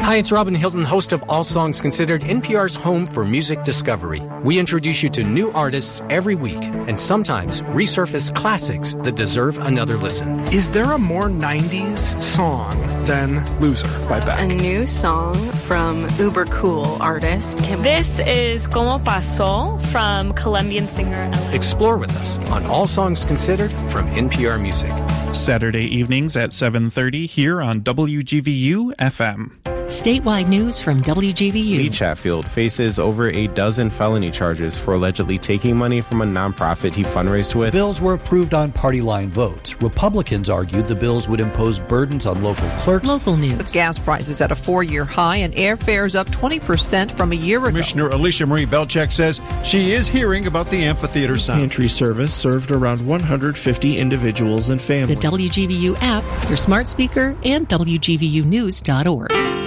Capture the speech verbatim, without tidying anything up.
Hi, it's Robin Hilton, host of All Songs Considered, N P R's home for music discovery. We introduce you to new artists every week and sometimes resurface classics that deserve another listen. Is there a more nineties song than Loser by Beck? A new song from uber cool artist Kim. This is Como Pasó from Colombian singer Ella. Explore with us on All Songs Considered from N P R Music. Saturday evenings at seven thirty here on W G V U F M. Statewide news from W G V U. Lee Chatfield faces over a dozen felony charges for allegedly taking money from a nonprofit he fundraised with. Bills were approved on party line votes. Republicans argued the bills would impose burdens on local clerks. Local news. With gas prices at a four-year high and airfares up twenty percent from a year ago. Commissioner Alicia Marie Belchek says she is hearing about the amphitheater sign. Pantry service served around one hundred fifty individuals and families. The W G V U app, your smart speaker, and W G V U news dot org.